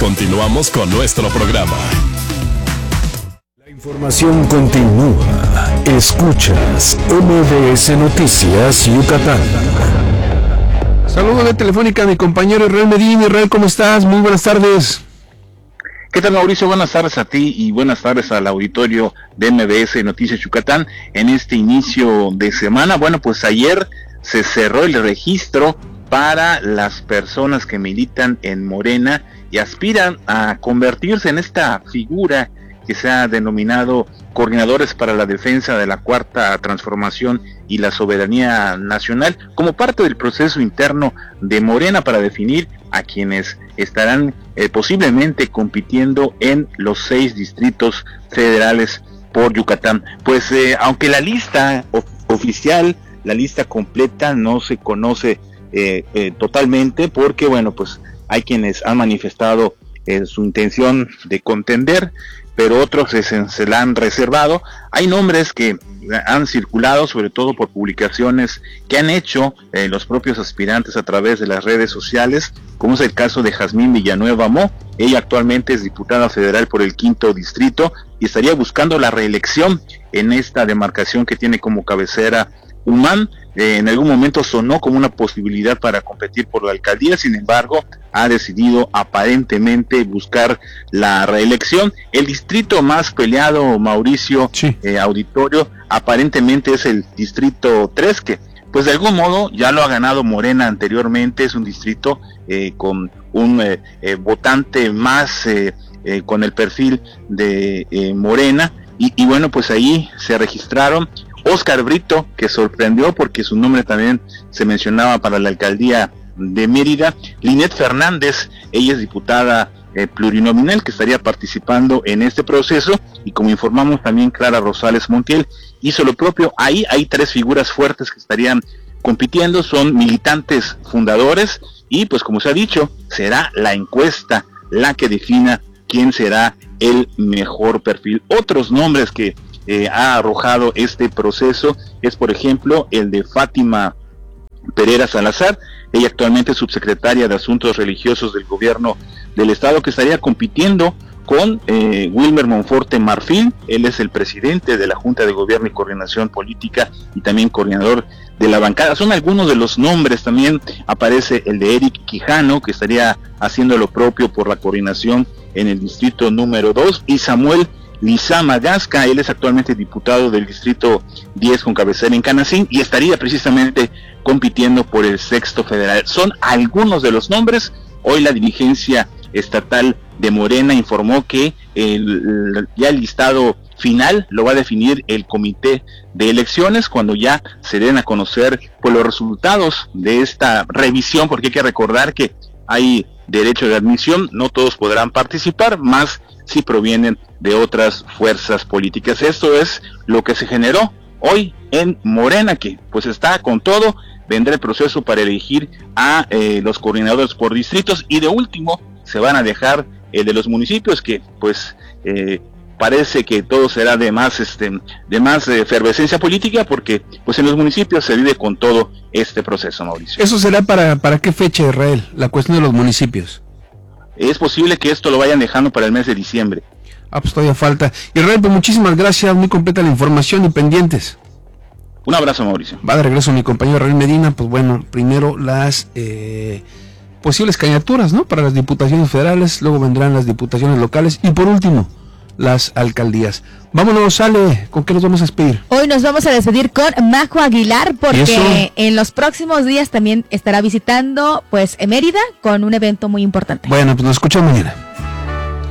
Continuamos con nuestro programa. La información continúa. Escuchas MBS Noticias Yucatán. Saludo de Telefónica a mi compañero Israel Medina. Israel, ¿cómo estás? Muy buenas tardes. ¿Qué tal, Mauricio? Buenas tardes a ti y buenas tardes al auditorio de MBS Noticias Yucatán en este inicio de semana. Bueno, pues ayer se cerró el registro para las personas que militan en Morena y aspiran a convertirse en esta figura que se ha denominado Coordinadores para la Defensa de la Cuarta Transformación y la Soberanía Nacional, como parte del proceso interno de Morena para definir a quienes estarán posiblemente compitiendo en los 6 distritos federales por Yucatán. Pues aunque la lista oficial, la lista completa no se conoce totalmente, porque bueno, pues hay quienes han manifestado su intención de contender, pero otros se la han reservado. Hay nombres que han circulado, sobre todo por publicaciones que han hecho los propios aspirantes a través de las redes sociales, como es el caso de Jazmín Villanueva Mo. Ella actualmente es diputada federal por el 5º distrito y estaría buscando la reelección en esta demarcación que tiene como cabecera Humán. En algún momento sonó como una posibilidad para competir por la alcaldía, sin embargo, ha decidido aparentemente buscar la reelección. El distrito más peleado, Mauricio, sí. Auditorio, aparentemente es el distrito 3, que pues de algún modo ya lo ha ganado Morena anteriormente. Es un distrito con un votante más con el perfil de Morena, y bueno, pues ahí se registraron Óscar Brito, que sorprendió porque su nombre también se mencionaba para la alcaldía de Mérida. Linet Fernández, ella es diputada plurinominal que estaría participando en este proceso, y como informamos también Clara Rosales Montiel hizo lo propio. Ahí hay 3 figuras fuertes que estarían compitiendo, son militantes fundadores, y pues como se ha dicho, será la encuesta la que defina quién será el mejor perfil. Otros nombres que ha arrojado este proceso es, por ejemplo, el de Fátima Pereira Salazar. Ella actualmente es subsecretaria de Asuntos Religiosos del Gobierno del Estado, que estaría compitiendo con Wilmer Monforte Marfil. Él es el presidente de la Junta de Gobierno y Coordinación Política y también coordinador de la bancada. Son algunos de los nombres. También aparece el de Eric Quijano, que estaría haciendo lo propio por la coordinación en el distrito número 2, y Samuel Lizama Gasca. Él es actualmente diputado del distrito 10 con cabecera en Canacín y estaría precisamente compitiendo por el 6º federal. Son algunos de los nombres. Hoy la dirigencia estatal de Morena informó que ya el listado final lo va a definir el comité de elecciones cuando ya se den a conocer pues los resultados de esta revisión, porque hay que recordar que hay derecho de admisión, no todos podrán participar, más si provienen de otras fuerzas políticas. Esto es lo que se generó hoy en Morena, que pues está con todo. Vendrá el proceso para elegir a los coordinadores por distritos, y de último se van a dejar el de los municipios, que pues parece que todo será de más efervescencia política, porque pues en los municipios se vive con todo este proceso, Mauricio. ¿Eso será para qué fecha, Israel, la cuestión de los municipios? Es posible que esto lo vayan dejando para el mes de diciembre. Pues todavía falta. Israel, pues muchísimas gracias, muy completa la información y pendientes. Un abrazo, Mauricio. Va de regreso mi compañero Israel Medina. Pues bueno, primero las posibles candidaturas, ¿no?, para las diputaciones federales, luego vendrán las diputaciones locales y por último las alcaldías. Vámonos, Ale, ¿con qué nos vamos a despedir? Hoy nos vamos a despedir con Majo Aguilar, porque en los próximos días también estará visitando pues Mérida con un evento muy importante. Bueno, pues nos escuchamos mañana.